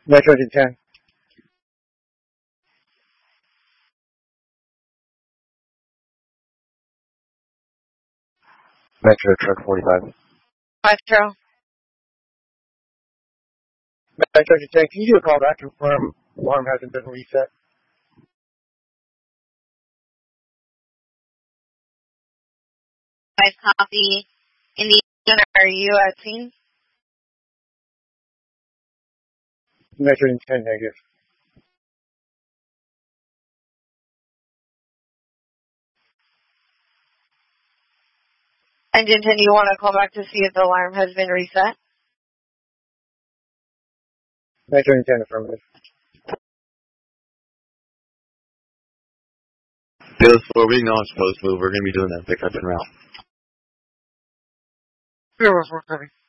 Metro Engine 10. Metro Truck 45. Metro. Metro Engine 10, can you do a call back to confirm alarm hasn't been reset? Guys, copy. Indiana, are you at scene? Metro Engine 10 negative. Engine 10, you want to call back to see if the alarm has been reset? Metro Engine 10 affirmative. Bills 4, we acknowledge post move. We're going to be doing that pickup en route. 0-4 copy.